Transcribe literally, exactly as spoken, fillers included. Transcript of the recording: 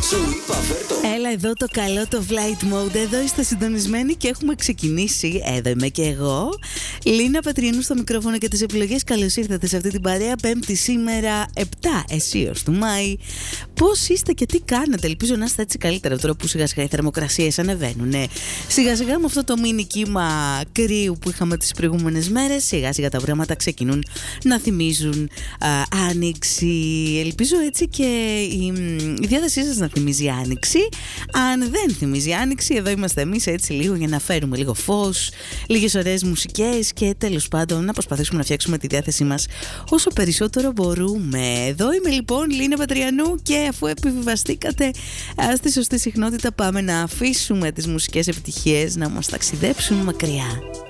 Έλα εδώ το καλό το flight mode. Εδώ είστε συντονισμένοι και έχουμε ξεκινήσει. Εδώ είμαι και εγώ, Λίνα Πατριανού στο μικρόφωνο και τις επιλογές. Καλώς ήρθατε σε αυτή την παρέα. Πέμπτη σήμερα επτά αισίως του Μάη. Πώς είστε και τι κάνετε? Ελπίζω να είστε έτσι καλύτερα τώρα που σιγά σιγά οι θερμοκρασίες ανεβαίνουν. Ναι. Σιγά σιγά με αυτό το μίνι κύμα κρύου που είχαμε τις προηγούμενες μέρες, σιγά σιγά τα πράγματα ξεκινούν να θυμίζουν α, άνοιξη. Ελπίζω έτσι και η, η διάθεσή σας να θυμίζει άνοιξη. Αν δεν θυμίζει άνοιξη, εδώ είμαστε εμείς έτσι λίγο για να φέρουμε λίγο φως, λίγες ωραίες μουσικές και τέλος πάντων να προσπαθήσουμε να φτιάξουμε τη διάθεσή μας όσο περισσότερο μπορούμε. Εδώ είμαι λοιπόν, Λίνα Πατριανού, και αφού επιβιβαστήκατε στη σωστή συχνότητα, πάμε να αφήσουμε τις μουσικές επιτυχίες να μας ταξιδέψουν μακριά.